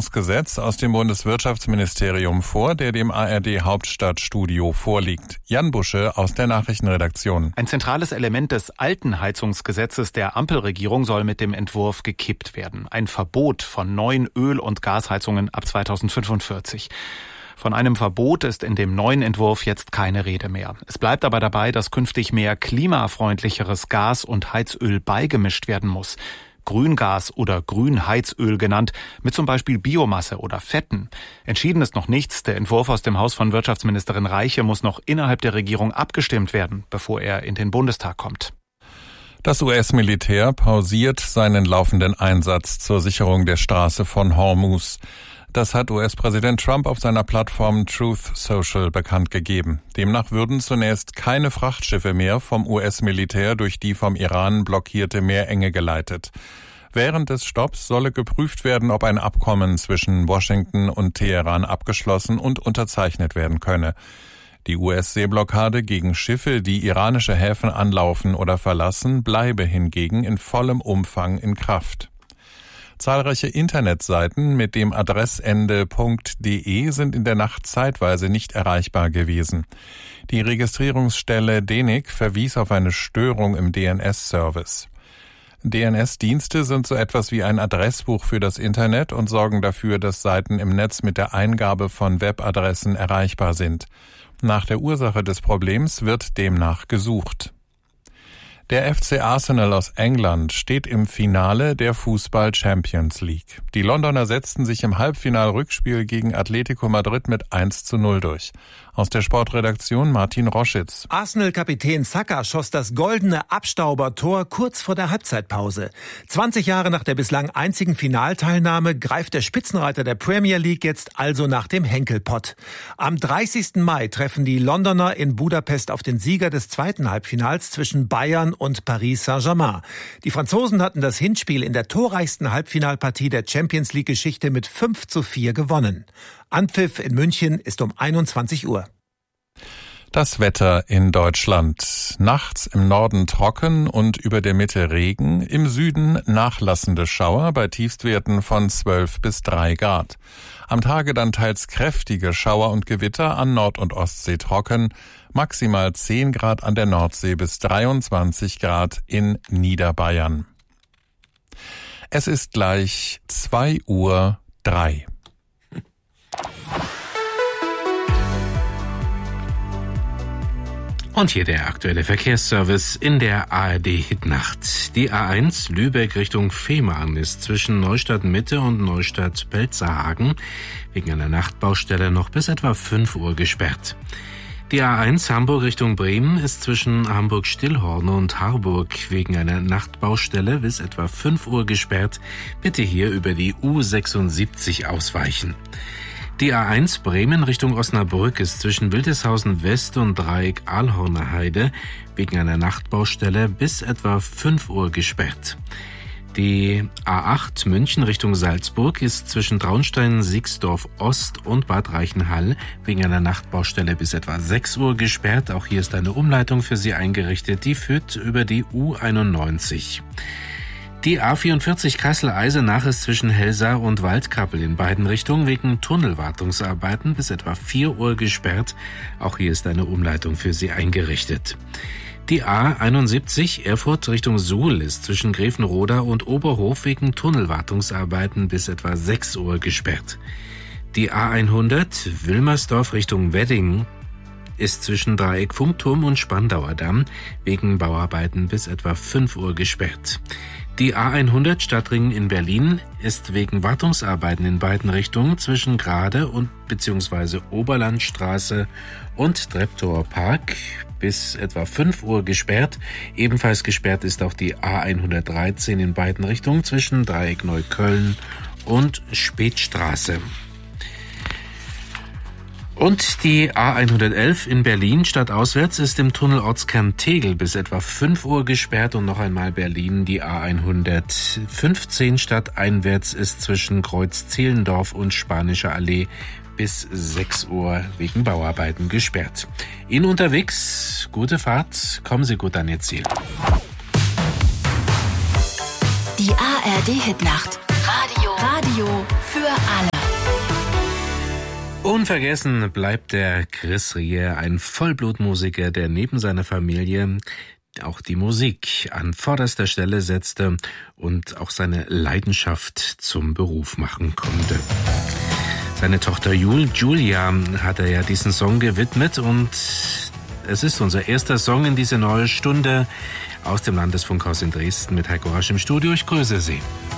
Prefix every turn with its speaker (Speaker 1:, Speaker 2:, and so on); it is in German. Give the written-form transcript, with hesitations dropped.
Speaker 1: Stadtplanungsgesetz aus dem Bundeswirtschaftsministerium vor, der dem ARD-Hauptstadtstudio vorliegt. Jan Busche aus der Nachrichtenredaktion.
Speaker 2: Ein zentrales Element des alten Heizungsgesetzes der Ampelregierung soll mit dem Entwurf gekippt werden. Ein Verbot von neuen Öl- und Gasheizungen ab 2045. Von einem Verbot ist in dem neuen Entwurf jetzt keine Rede mehr. Es bleibt aber dabei, dass künftig mehr klimafreundlicheres Gas und Heizöl beigemischt werden muss. Grüngas oder Grünheizöl genannt, mit zum Beispiel Biomasse oder Fetten. Entschieden ist noch nichts. Der Entwurf aus dem Haus von Wirtschaftsministerin Reiche muss noch innerhalb der Regierung abgestimmt werden, bevor er in den Bundestag kommt.
Speaker 1: Das US-Militär pausiert seinen laufenden Einsatz zur Sicherung der Straße von Hormuz. Das hat US-Präsident Trump auf seiner Plattform Truth Social bekannt gegeben. Demnach würden zunächst keine Frachtschiffe mehr vom US-Militär durch die vom Iran blockierte Meerenge geleitet. Während des Stopps solle geprüft werden, ob ein Abkommen zwischen Washington und Teheran abgeschlossen und unterzeichnet werden könne. Die US-Seeblockade gegen Schiffe, die iranische Häfen anlaufen oder verlassen, bleibe hingegen in vollem Umfang in Kraft. Zahlreiche Internetseiten mit dem Adressende .de sind in der Nacht zeitweise nicht erreichbar gewesen. Die Registrierungsstelle DENIC verwies auf eine Störung im DNS-Service. DNS-Dienste sind so etwas wie ein Adressbuch für das Internet und sorgen dafür, dass Seiten im Netz mit der Eingabe von Webadressen erreichbar sind. Nach der Ursache des Problems wird demnach gesucht. Der FC Arsenal aus England steht im Finale der Fußball Champions League. Die Londoner setzten sich im Halbfinal-Rückspiel gegen Atletico Madrid mit 1:0 durch. Aus der Sportredaktion Martin Roschitz.
Speaker 3: Arsenal-Kapitän Saka schoss das goldene Abstaubertor kurz vor der Halbzeitpause. 20 Jahre nach der bislang einzigen Finalteilnahme greift der Spitzenreiter der Premier League jetzt also nach dem Henkelpott. Am 30. Mai treffen die Londoner in Budapest auf den Sieger des zweiten Halbfinals zwischen Bayern und Paris Saint-Germain. Die Franzosen hatten das Hinspiel in der torreichsten Halbfinalpartie der Champions League-Geschichte mit 5:4 gewonnen. Anpfiff in München ist um 21 Uhr.
Speaker 1: Das Wetter in Deutschland. Nachts im Norden trocken und über der Mitte Regen, im Süden nachlassende Schauer bei Tiefstwerten von 12 bis 3 Grad. Am Tage dann teils kräftige Schauer und Gewitter, an Nord- und Ostsee trocken, maximal 10 Grad an der Nordsee bis 23 Grad in Niederbayern. Es ist gleich 2:03 Uhr.
Speaker 4: Und hier der aktuelle Verkehrsservice in der ARD-Hitnacht. Die A1 Lübeck Richtung Fehmarn ist zwischen Neustadt Mitte und Neustadt Belzerhagen wegen einer Nachtbaustelle noch bis etwa 5 Uhr gesperrt. Die A1 Hamburg Richtung Bremen ist zwischen Hamburg-Stillhorn und Harburg wegen einer Nachtbaustelle bis etwa 5 Uhr gesperrt. Bitte hier über die U76 ausweichen. Die A1 Bremen Richtung Osnabrück ist zwischen Wildeshausen West und Dreieck Aalhorner Heide wegen einer Nachtbaustelle bis etwa 5 Uhr gesperrt. Die A8 München Richtung Salzburg ist zwischen Traunstein, Sixdorf Ost und Bad Reichenhall wegen einer Nachtbaustelle bis etwa 6 Uhr gesperrt. Auch hier ist eine Umleitung für Sie eingerichtet, die führt über die U91. Die A44 Kassel-Eisenach ist zwischen Helsa und Waldkappel in beiden Richtungen wegen Tunnelwartungsarbeiten bis etwa 4 Uhr gesperrt. Auch hier ist eine Umleitung für Sie eingerichtet. Die A71 Erfurt Richtung Suhl ist zwischen Grevenroda und Oberhof wegen Tunnelwartungsarbeiten bis etwa 6 Uhr gesperrt. Die A100 Wilmersdorf Richtung Wedding ist zwischen Dreieck Funkturm und Spandauer Damm wegen Bauarbeiten bis etwa 5 Uhr gesperrt. Die A100 Stadtring in Berlin ist wegen Wartungsarbeiten in beiden Richtungen zwischen Grade und bzw. Oberlandstraße und Treptower Park bis etwa 5 Uhr gesperrt. Ebenfalls gesperrt ist auch die A113 in beiden Richtungen zwischen Dreieck Neukölln und Spätstraße. Und die A111 in Berlin stadtauswärts ist im Tunnel Ortskern Tegel bis etwa 5 Uhr gesperrt und noch einmal Berlin. Die A115 stadteinwärts ist zwischen Kreuz Zehlendorf und Spanischer Allee bis 6 Uhr wegen Bauarbeiten gesperrt. Ihnen unterwegs, gute Fahrt, kommen Sie gut an Ihr Ziel.
Speaker 5: Die ARD Hitnacht. Radio für alle.
Speaker 4: Unvergessen bleibt der Chris Rea, ein Vollblutmusiker, der neben seiner Familie auch die Musik an vorderster Stelle setzte und auch seine Leidenschaft zum Beruf machen konnte. Seine Tochter Julia hat er ja diesen Song gewidmet und es ist unser erster Song in diese neue Stunde aus dem Landesfunkhaus in Dresden mit Heiko Rasch im Studio. Ich grüße Sie.